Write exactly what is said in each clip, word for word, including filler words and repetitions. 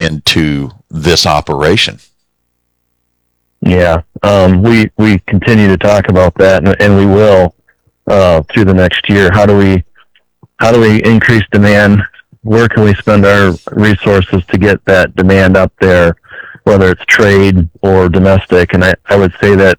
into this operation. Yeah, um, we we continue to talk about that, and, and we will uh, through the next year. How do we how do we increase demand? Where can we spend our resources to get that demand up there, whether it's trade or domestic? And I, I would say that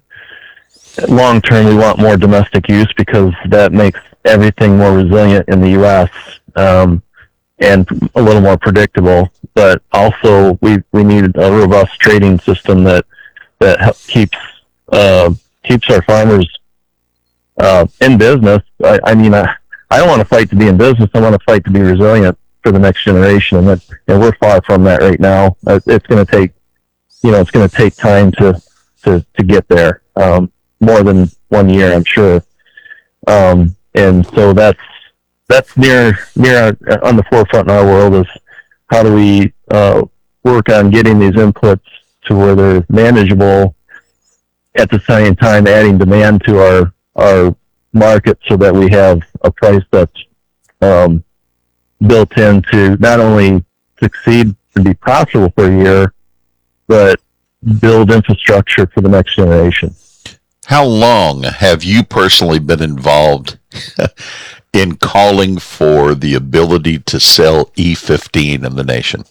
long term, we want more domestic use because that makes everything more resilient in the U S um, and a little more predictable. But also, we we need a robust trading system that that keeps uh, keeps our farmers uh, in business. I, I mean, I, I don't want to fight to be in business. I want to fight to be resilient for the next generation, and that, and we're far from that right now. It's going to take, you know, it's going to take time to to to get there. Um, more than one year, I'm sure. Um, and so that's that's near near our, on the forefront in our world is how do we uh, work on getting these inputs to where they're manageable, at the same time adding demand to our our market so that we have a price that's um, built in to not only succeed and be profitable for a year, but build infrastructure for the next generation. How long have you personally been involved in calling for the ability to sell E fifteen in the nation?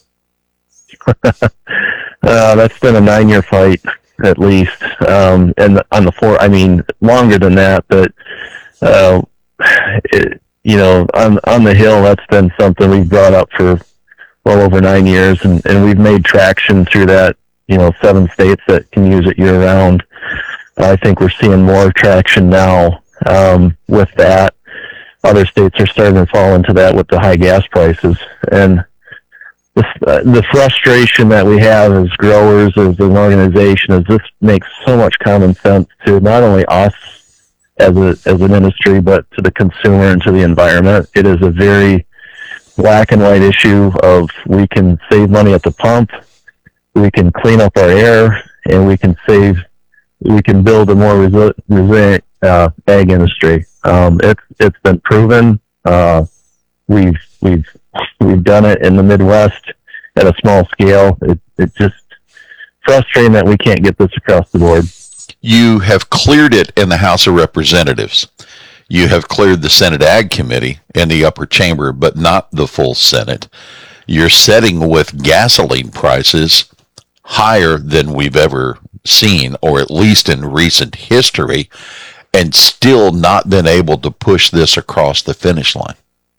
uh, that's been a nine-year fight, at least. Um, and on the floor, I mean, longer than that, but, uh, it, you know, on, on the Hill, that's been something we've brought up for well over nine years, and, and we've made traction through that, you know, seven states that can use it year-round. I think we're seeing more traction now um, with that. Other states are starting to fall into that with the high gas prices. And the, uh, the frustration that we have as growers, as an organization, is this makes so much common sense to not only us as a as an industry, but to the consumer and to the environment. It is a very black and white issue of we can save money at the pump, we can clean up our air, and we can save we can build a more resi- resilient uh, ag industry. Um, it's it's been proven. Uh, we've we've we've done it in the Midwest at a small scale. It it's just frustrating that we can't get this across the board. You have cleared it in the House of Representatives. You have cleared the Senate Ag Committee in the upper chamber, but not the full Senate. You're setting with gasoline prices higher than we've ever seen, or at least in recent history, and still not been able to push this across the finish line.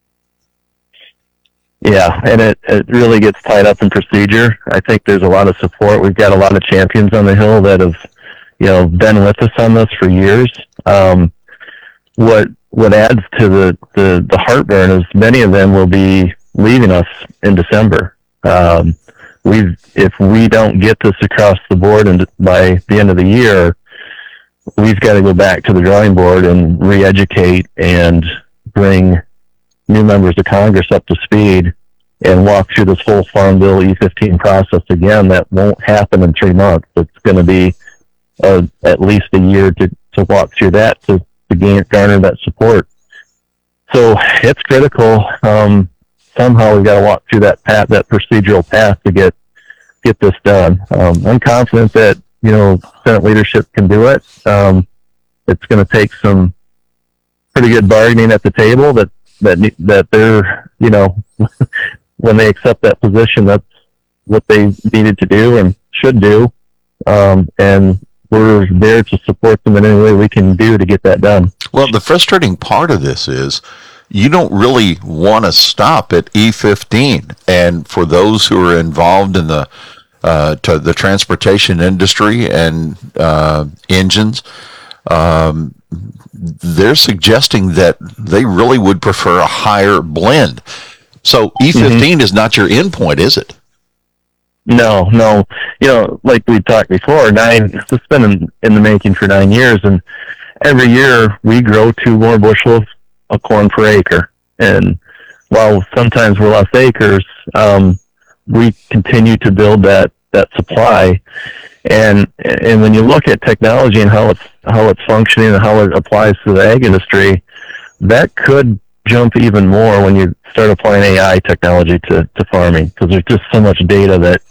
Yeah, and it, it really gets tied up in procedure. I think there's a lot of support. We've got a lot of champions on the Hill that have, you know, been with us on this for years. Um, what what adds to the, the, the heartburn is many of them will be leaving us in December. Um, we if we don't get this across the board and by the end of the year, we've got to go back to the drawing board and re-educate and bring new members of Congress up to speed and walk through this whole Farm Bill E fifteen process again. That won't happen in three months. It's going to be uh, at least a year to, to walk through that to, to gain, garner that support. So it's critical. Um, somehow we've got to walk through that path, that procedural path to get get this done. Um, I'm confident that, you know, Senate leadership can do it. Um, it's going to take some pretty good bargaining at the table that, that, that they're, you know, when they accept that position, that's what they needed to do and should do. Um, and we're there to support them in any way we can do to get that done. Well, the frustrating part of this is you don't really want to stop at E fifteen. And for those who are involved in the uh, to the transportation industry and uh, engines, um, they're suggesting that they really would prefer a higher blend. So E fifteen mm-hmm. is not your endpoint, is it? No, no. You know, like we talked before, nine. It's been in, in the making for nine years, and every year we grow two more bushels of corn per acre. And while sometimes we're less acres, um, we continue to build that, that supply. And and when you look at technology and how it's how it's functioning and how it applies to the ag industry, that could jump even more when you start applying A I technology to, to farming, because there's just so much data that